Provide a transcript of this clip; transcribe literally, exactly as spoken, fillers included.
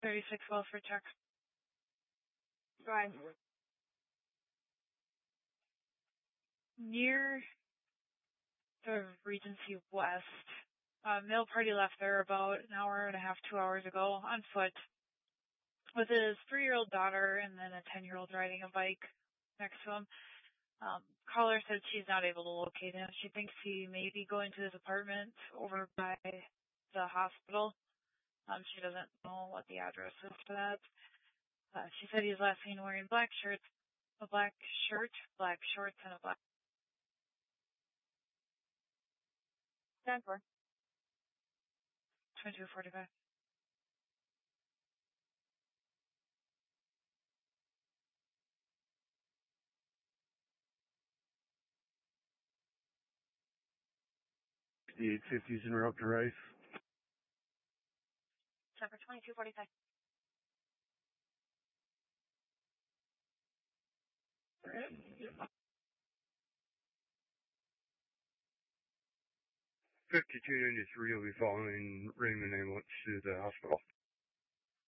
thirty-six welfare check. Right. Near the Regency West, a male party left there about an hour and a half, two hours ago on foot with his three-year-old daughter and then a ten-year-old riding a bike next to him. Um, caller said she's not able to locate him. She thinks he may be going to his apartment over by the hospital. Um, she doesn't know what the address is for that. Uh, she said he's last seen wearing black shirts, a black shirt, black shorts, and a black. Denver. twenty-two forty-five. fifty-eight fifties in route to Rice. Denver twenty-two forty-five. fifty-two ninety-three will be following Raymond ambulance to the hospital.